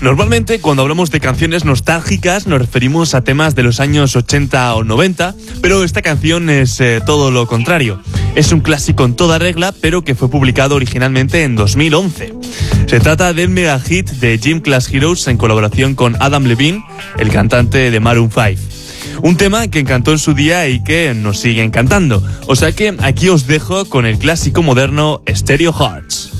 Normalmente, cuando hablamos de canciones nostálgicas, nos referimos a temas de los años 80 o 90, pero esta canción es todo lo contrario. Es un clásico en toda regla, pero que fue publicado originalmente en 2011. Se trata del mega hit de Gym Class Heroes en colaboración con Adam Levine, el cantante de Maroon 5. Un tema que encantó en su día y que nos sigue encantando. O sea que aquí os dejo con el clásico moderno Stereo Hearts.